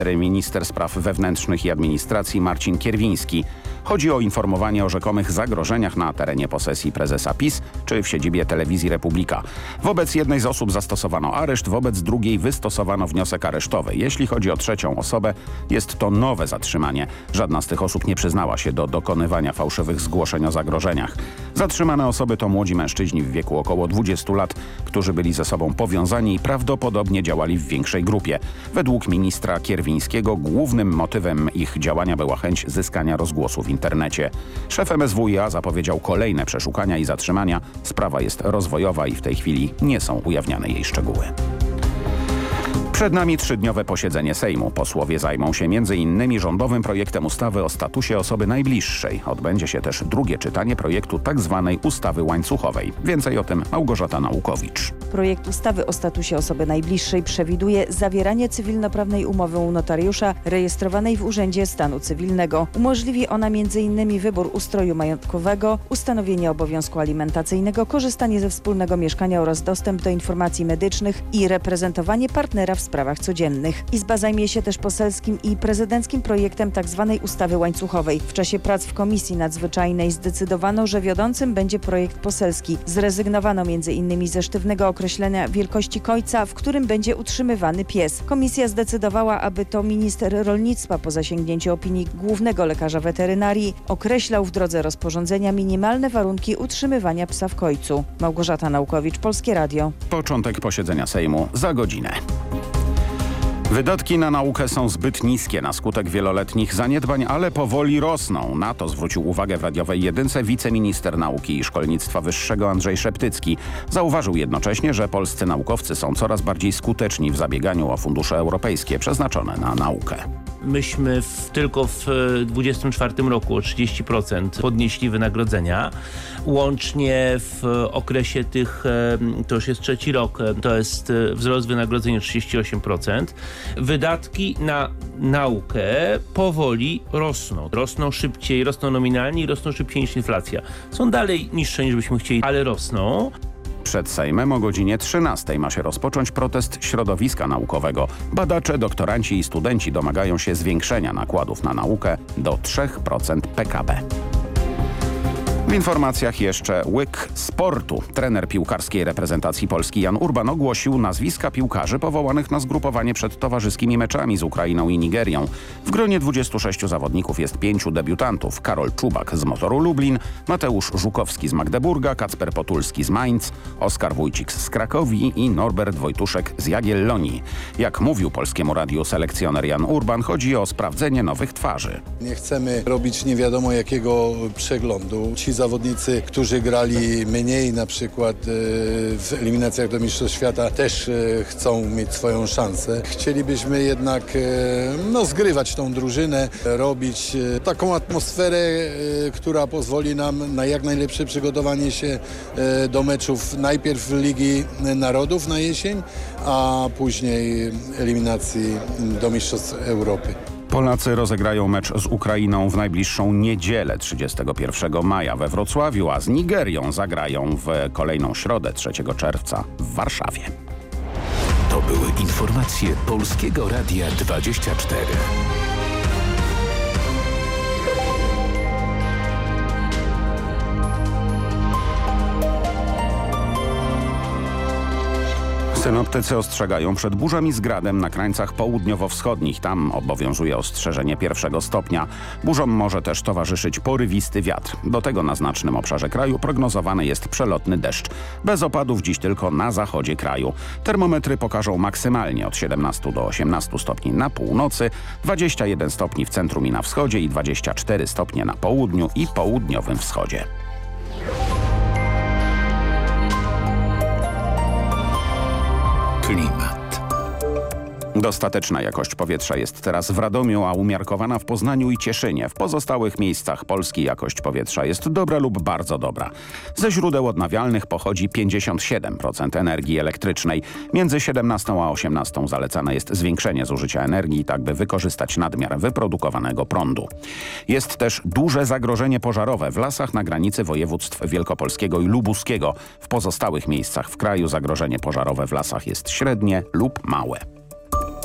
Minister spraw wewnętrznych i administracji Marcin Kierwiński. Chodzi o informowanie o rzekomych zagrożeniach na terenie posesji prezesa PiS czy w siedzibie Telewizji Republika. Wobec jednej z osób zastosowano areszt, wobec drugiej wystosowano wniosek aresztowy. Jeśli chodzi o trzecią osobę, jest to nowe zatrzymanie. Żadna z tych osób nie przyznała się do dokonywania fałszywych zgłoszeń o zagrożeniach. Zatrzymane osoby to młodzi mężczyźni w wieku około 20 lat, którzy byli ze sobą powiązani i prawdopodobnie działali w większej grupie. Według ministra Kierwińskiego głównym motywem ich działania była chęć zyskania rozgłosu w internecie. Szef MSWiA zapowiedział kolejne przeszukania i zatrzymania. Sprawa jest rozwojowa i w tej chwili nie są ujawniane jej szczegóły. Przed nami 3-dniowe posiedzenie Sejmu. Posłowie zajmą się m.in. rządowym projektem ustawy o statusie osoby najbliższej. Odbędzie się też drugie czytanie projektu tzw. ustawy łańcuchowej. Więcej o tym Małgorzata Naukowicz. Projekt ustawy o statusie osoby najbliższej przewiduje zawieranie cywilnoprawnej umowy u notariusza rejestrowanej w Urzędzie Stanu Cywilnego. Umożliwi ona m.in. wybór ustroju majątkowego, ustanowienie obowiązku alimentacyjnego, korzystanie ze wspólnego mieszkania oraz dostęp do informacji medycznych i reprezentowanie partnera w sprawach codziennych. Izba zajmie się też poselskim i prezydenckim projektem tzw. ustawy łańcuchowej. W czasie prac w Komisji Nadzwyczajnej zdecydowano, że wiodącym będzie projekt poselski. Zrezygnowano m.in. ze sztywnego określenia wielkości kojca, w którym będzie utrzymywany pies. Komisja zdecydowała, aby to minister rolnictwa po zasięgnięciu opinii głównego lekarza weterynarii określał w drodze rozporządzenia minimalne warunki utrzymywania psa w kojcu. Małgorzata Naukowicz, Polskie Radio. Początek posiedzenia Sejmu za godzinę. Wydatki na naukę są zbyt niskie na skutek wieloletnich zaniedbań, ale powoli rosną. Na to zwrócił uwagę w radiowej jedynce wiceminister nauki i szkolnictwa wyższego Andrzej Szeptycki. Zauważył jednocześnie, że polscy naukowcy są coraz bardziej skuteczni w zabieganiu o fundusze europejskie przeznaczone na naukę. Myśmy tylko w 2024 roku o 30% podnieśli wynagrodzenia. Łącznie w okresie tych, to już jest trzeci rok, to jest wzrost wynagrodzeń o 38%. Wydatki na naukę powoli rosną. Rosną szybciej, rosną nominalnie i rosną szybciej niż inflacja. Są dalej niższe niż byśmy chcieli, ale rosną. Przed Sejmem o godzinie 13 ma się rozpocząć protest środowiska naukowego. Badacze, doktoranci i studenci domagają się zwiększenia nakładów na naukę do 3% PKB. W informacjach jeszcze łyk sportu. Trener piłkarskiej reprezentacji Polski Jan Urban ogłosił nazwiska piłkarzy powołanych na zgrupowanie przed towarzyskimi meczami z Ukrainą i Nigerią. W gronie 26 zawodników jest 5 debiutantów. Karol Czubak z Motoru Lublin, Mateusz Żukowski z Magdeburga, Kacper Potulski z Mainz, Oskar Wójcik z Krakowi i Norbert Wojtuszek z Jagiellonii. Jak mówił Polskiemu Radiu selekcjoner Jan Urban, chodzi o sprawdzenie nowych twarzy. Nie chcemy robić nie wiadomo jakiego przeglądu. Ci zawodnicy, którzy grali mniej na przykład w eliminacjach do Mistrzostw Świata, też chcą mieć swoją szansę. Chcielibyśmy jednak zgrywać tą drużynę, robić taką atmosferę, która pozwoli nam na jak najlepsze przygotowanie się do meczów najpierw Ligi Narodów na jesień, a później eliminacji do Mistrzostw Europy. Polacy rozegrają mecz z Ukrainą w najbliższą niedzielę 31 maja we Wrocławiu, a z Nigerią zagrają w kolejną środę 3 czerwca w Warszawie. To były informacje Polskiego Radia 24. Synoptycy ostrzegają przed burzami z gradem na krańcach południowo-wschodnich. Tam obowiązuje ostrzeżenie 1 stopnia. Burzom może też towarzyszyć porywisty wiatr. Do tego na znacznym obszarze kraju prognozowany jest przelotny deszcz. Bez opadów dziś tylko na zachodzie kraju. Termometry pokażą maksymalnie od 17 do 18 stopni na północy, 21 stopni w centrum i na wschodzie i 24 stopnie na południu i południowym wschodzie. Klimat. Dostateczna jakość powietrza jest teraz w Radomiu, a umiarkowana w Poznaniu i Cieszynie. W pozostałych miejscach Polski jakość powietrza jest dobra lub bardzo dobra. Ze źródeł odnawialnych pochodzi 57% energii elektrycznej. Między 17 a 18 zalecane jest zwiększenie zużycia energii, tak by wykorzystać nadmiar wyprodukowanego prądu. Jest też duże zagrożenie pożarowe w lasach na granicy województw wielkopolskiego i lubuskiego. W pozostałych miejscach w kraju zagrożenie pożarowe w lasach jest średnie lub małe.